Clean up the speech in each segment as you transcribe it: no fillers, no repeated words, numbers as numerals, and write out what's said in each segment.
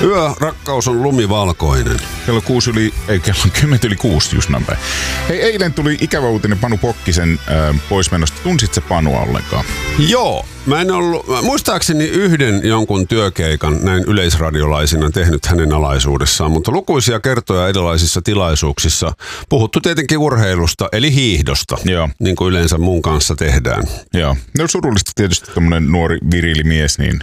Yö, rakkaus on lumivalkoinen. Kello 10:06 just näin päin. Hei, eilen tuli ikävä uutinen Panu Pokkisen poismenosta. Tunsit sä Panua ollenkaan? Joo. Mä en ollut, muistaakseni yhden jonkun työkeikan näin yleisradiolaisina tehnyt hänen alaisuudessaan, mutta lukuisia kertoja erilaisissa tilaisuuksissa puhuttu tietenkin urheilusta, eli hiihdosta, Joo. niin kuin yleensä mun kanssa tehdään. Joo. No surullista tietysti tommonen nuori viriili mies, niin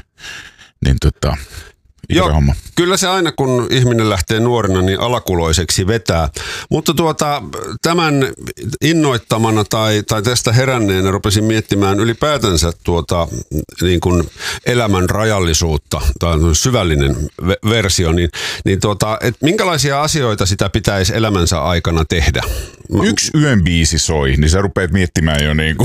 Joo, homma. Kyllä se aina kun ihminen lähtee nuorena niin alakuloiseksi vetää, mutta tämän innoittamana tai tästä heränneenä rupesin miettimään ylipäätänsä niin kuin elämän rajallisuutta, tai syvällinen versio, niin että minkälaisia asioita sitä pitäisi elämänsä aikana tehdä. Yksi yön biisi soi, niin sä rupeat miettimään jo niin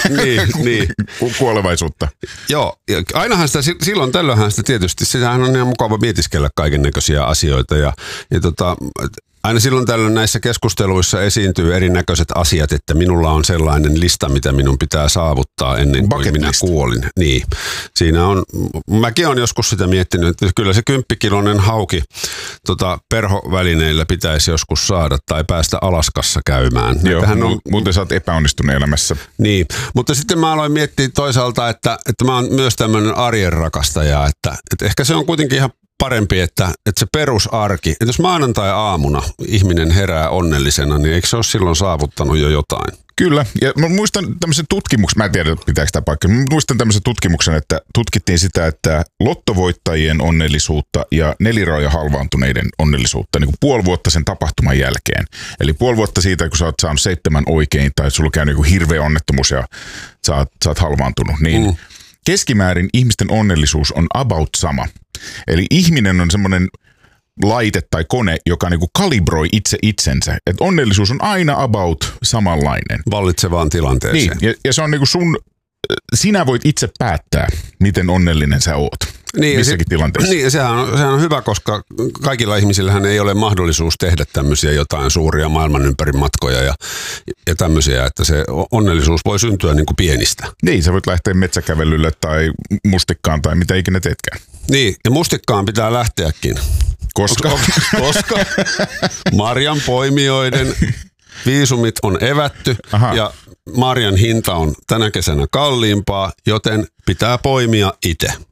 kuolevaisuutta. Joo, ja ainahan sitä, silloin tällöinhän sitä tietysti, sitähän on ihan mukava mietiskellä kaiken näköisiä asioita ja aina silloin tällöin näissä keskusteluissa esiintyy erinäköiset asiat, että minulla on sellainen lista, mitä minun pitää saavuttaa ennen kuin minä kuolin. Niin, siinä on, mäkin olen joskus sitä miettinyt, että kyllä se 10-kiloinen hauki perhovälineillä pitäisi joskus saada tai päästä Alaskassa käymään. Joo, muuten sä oot epäonnistunut elämässä. Niin, mutta sitten mä aloin miettiä toisaalta, että mä oon myös tämmöinen arjen rakastaja, että ehkä se on kuitenkin ihan parempi, että se perusarki, että jos maanantai-aamuna ihminen herää onnellisena, niin eikö se ole silloin saavuttanut jo jotain? Kyllä, ja mä muistan tämmöisen tutkimuksen, mä en tiedä pitääkö tämä paikka, mä muistan tämmöisen tutkimuksen, että tutkittiin sitä, että lottovoittajien onnellisuutta ja neliraaja halvaantuneiden onnellisuutta niin kuin puoli vuotta sen tapahtuman jälkeen. Eli puoli vuotta siitä, kun sä oot saanut 7 oikein tai sulla on käynyt joku hirveä onnettomuus ja sä oot halvaantunut, niin keskimäärin ihmisten onnellisuus on about sama. Eli ihminen on semmoinen laite tai kone, joka niinku kalibroi itsensä. Että onnellisuus on aina about samanlainen. Vallitsevaan tilanteeseen. Niin, ja se on niinku sinä voit itse päättää, miten onnellinen sä oot. Niin, missäkin tilanteessa. Niin, sehän on hyvä, koska kaikilla ihmisillähän ei ole mahdollisuus tehdä tämmöisiä jotain suuria maailman ympäri matkoja ja tämmöisiä, että se onnellisuus voi syntyä niin kuin pienistä. Niin, sä voit lähteä metsäkävelylle tai mustikkaan tai mitä ikinä teetkään. Niin, ja mustikkaan pitää lähteäkin. Koska marjan poimijoiden viisumit on evätty. Aha. Ja marjan hinta on tänä kesänä kalliimpaa, joten pitää poimia itse.